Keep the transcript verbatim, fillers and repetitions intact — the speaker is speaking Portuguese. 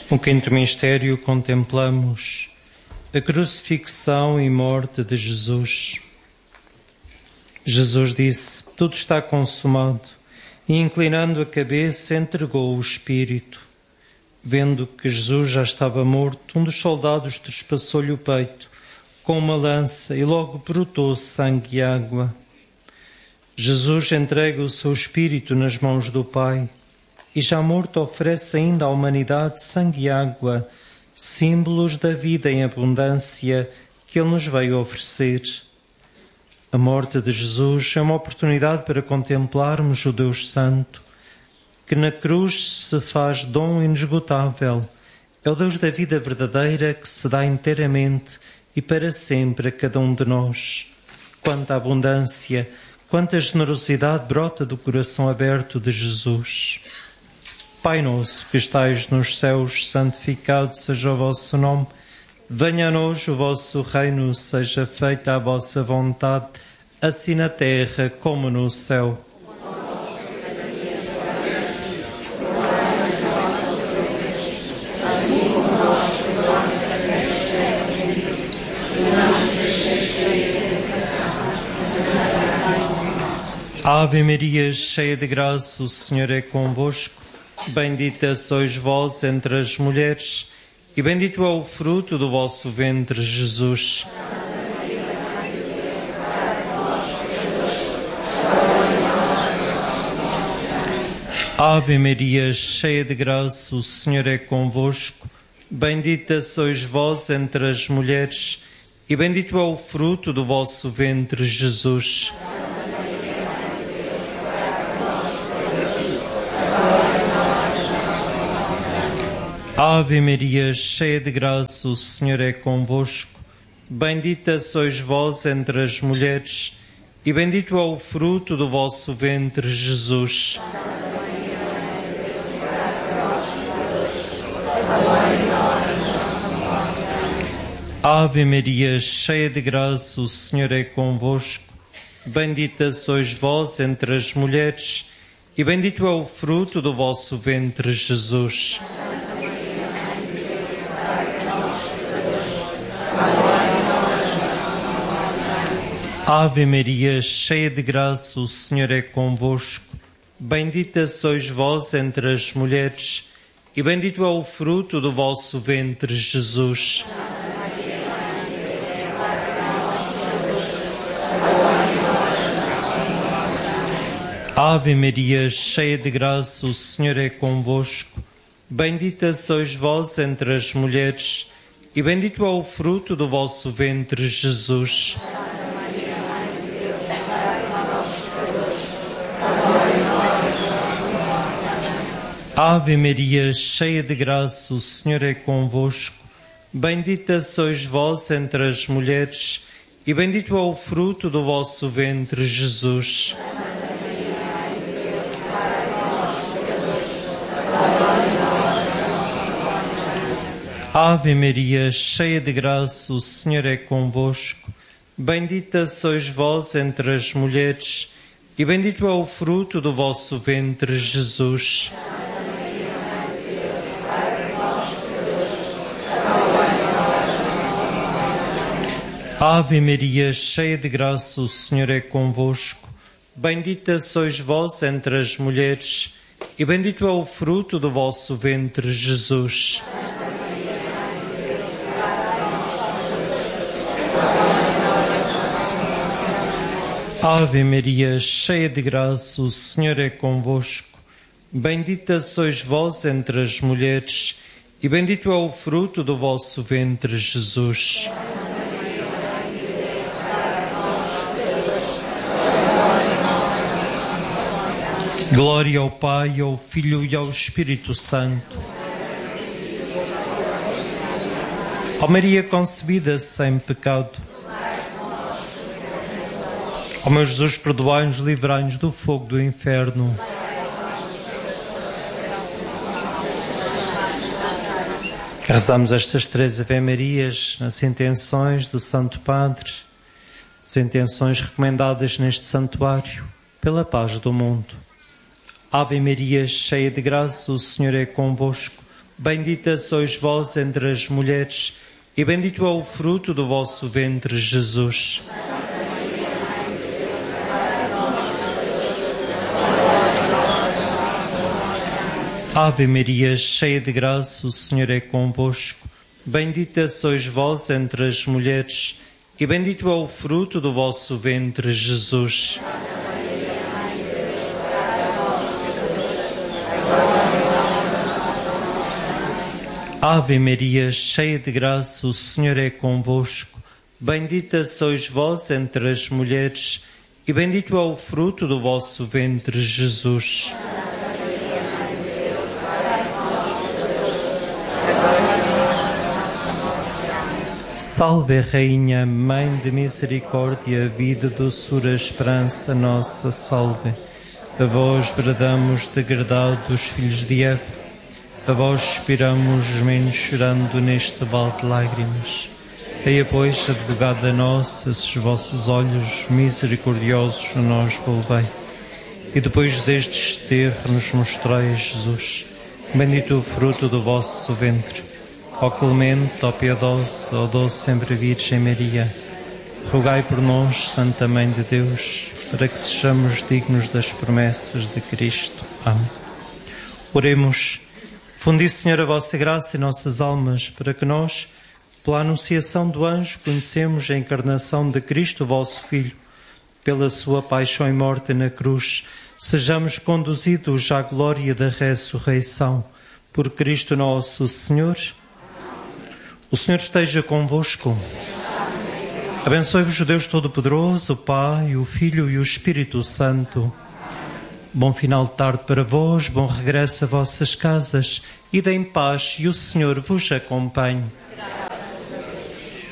No quinto mistério contemplamos a crucifixão e morte de Jesus. Jesus disse: tudo está consumado, e inclinando a cabeça entregou o Espírito. Vendo que Jesus já estava morto, um dos soldados trespassou-lhe o peito com uma lança e logo brotou sangue e água. Jesus entrega o seu Espírito nas mãos do Pai e já morto oferece ainda à humanidade sangue e água, símbolos da vida em abundância que Ele nos veio oferecer. A morte de Jesus é uma oportunidade para contemplarmos o Deus Santo, que na cruz se faz dom inesgotável. É o Deus da vida verdadeira que se dá inteiramente e para sempre a cada um de nós. Quanta abundância, quanta generosidade brota do coração aberto de Jesus. Pai nosso que estais nos céus, santificado seja o vosso nome. Venha a nós o vosso reino, seja feita a vossa vontade, assim na terra como no céu. Ave Maria, cheia de graça, o Senhor é convosco. Bendita sois vós entre as mulheres, e bendito é o fruto do vosso ventre, Jesus. Ave Maria, cheia de graça, o Senhor é convosco. Bendita sois vós entre as mulheres, e bendito é o fruto do vosso ventre, Jesus. Ave Maria, cheia de graça, o Senhor é convosco. Bendita sois vós entre as mulheres, e bendito é o fruto do vosso ventre, Jesus. Ave Maria, cheia de graça, o Senhor é convosco. Bendita sois vós entre as mulheres, e bendito é o fruto do vosso ventre, Jesus. Ave Maria, cheia de graça, o Senhor é convosco. Bendita sois vós entre as mulheres, e bendito é o fruto do vosso ventre, Jesus. Ave Maria, cheia de graça, o Senhor é convosco. Bendita sois vós entre as mulheres, e bendito é o fruto do vosso ventre, Jesus. Ave Maria, cheia de graça, o Senhor é convosco. Bendita sois vós entre as mulheres, e bendito é o fruto do vosso ventre, Jesus. Ave Maria, cheia de graça, o Senhor é convosco. Bendita sois vós entre as mulheres, e bendito é o fruto do vosso ventre, Jesus. Ave Maria, cheia de graça, o Senhor é convosco. Bendita sois vós entre as mulheres, e bendito é o fruto do vosso ventre, Jesus. Ave Maria, cheia de graça, o Senhor é convosco. Bendita sois vós entre as mulheres, e bendito é o fruto do vosso ventre, Jesus. Glória ao Pai, ao Filho e ao Espírito Santo. Ó Maria concebida sem pecado. Ó meu Jesus, perdoai-nos, livrai-nos do fogo do inferno. Rezamos estas três Ave-Marias nas intenções do Santo Padre, as intenções recomendadas neste santuário, pela paz do mundo. Ave Maria, cheia de graça, o Senhor é convosco. Bendita sois vós entre as mulheres, e bendito é o fruto do vosso ventre, Jesus. Ave Maria, cheia de graça, o Senhor é convosco. Bendita sois vós entre as mulheres, e bendito é o fruto do vosso ventre, Jesus. Ave Maria, cheia de graça, o Senhor é convosco. Bendita sois vós entre as mulheres, e bendito é o fruto do vosso ventre, Jesus. Salve, Rainha, Mãe de Misericórdia, vida, doçura, esperança, nossa, salve. A vós bradamos, degredados filhos de Eva, a vós suspiramos, gemendo chorando neste vale de lágrimas. Eia, pois, advogada nossa, esses vossos olhos misericordiosos a nós volvei. E depois deste desterro nos mostrai Jesus, bendito o fruto do vosso ventre. Ó clemente, ó piedosa, ó doce sempre Virgem Maria, rogai por nós, Santa Mãe de Deus, para que sejamos dignos das promessas de Cristo. Amém. Oremos. Fundi, Senhor, a vossa graça em nossas almas, para que nós, pela anunciação do anjo, conhecemos a encarnação de Cristo, vosso Filho, pela sua paixão e morte na cruz, sejamos conduzidos à glória da ressurreição. Por Cristo nosso Senhor. O Senhor esteja convosco. Abençoe-vos o Deus Todo-Poderoso, o Pai, o Filho e o Espírito Santo. Bom final de tarde para vós, bom regresso a vossas casas. Ide em paz e o Senhor vos acompanhe.